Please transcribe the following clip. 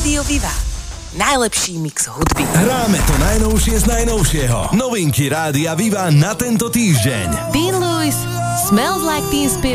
Rádio Viva. Najlepší mix hudby. Hráme to najnovšie z najnovšieho. Novinky Rádia Viva na tento týždeň. Dean Lewis, Smells Like Teen Spirit.